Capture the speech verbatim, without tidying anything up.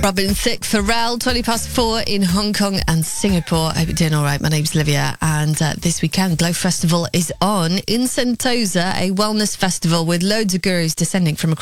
Robin Thicke, Pharrell, twenty past four in Hong Kong and Singapore. I hope you're doing all right. My name's Olivia, and uh, this weekend, Glow Festival is on in Sentosa, a wellness festival with loads of gurus descending from across